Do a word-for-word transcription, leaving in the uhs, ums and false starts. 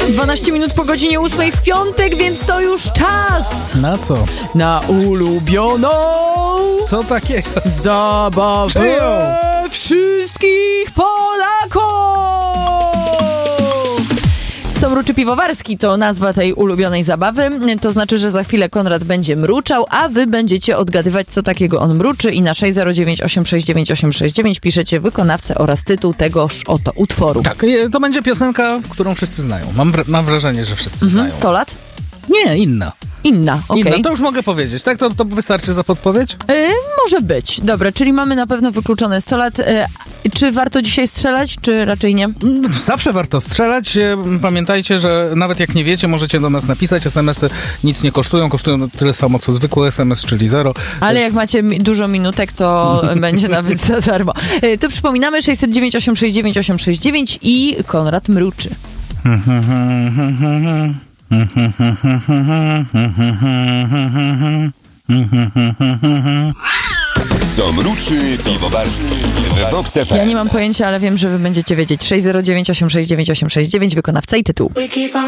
dwanaście minut po godzinie ósmej w piątek, więc to już czas Na co? na ulubioną Co takiego? zabawę Czyją? wszystkich Polaków! Co mruczy piwowarski to nazwa tej ulubionej zabawy. To znaczy, że za chwilę Konrad będzie mruczał, a wy będziecie odgadywać, co takiego on mruczy i na sześć zero dziewięć osiem sześć dziewięć osiem sześć dziewięć piszecie wykonawcę oraz tytuł tegoż oto utworu. Tak, to będzie piosenka, którą wszyscy znają. Mam, wra- mam wrażenie, że wszyscy Mhm, znają. sto lat? Nie, inna. Inna, okej. Inna, to już mogę powiedzieć, tak? To, to wystarczy za podpowiedź? Y, może być. Dobra, czyli mamy na pewno wykluczone sto lat. Y, czy warto dzisiaj strzelać, czy raczej nie? Zawsze warto strzelać. Pamiętajcie, że nawet jak nie wiecie, możecie do nas napisać. es em esy nic nie kosztują, kosztują tyle samo, co zwykły es em es, czyli zero. Ale Też... jak macie mi- dużo minutek, to będzie nawet za darmo. Y, to przypominamy sześć zero dziewięć osiem sześć dziewięć osiem sześć dziewięć i Konrad mruczy. Co mruczy piwowarski w Vox F M. Ja nie mam pojęcia, ale wiem, że wy będziecie wiedzieć. sześć zero dziewięć osiem sześć dziewięć osiem sześć dziewięć, wykonawca i tytuł.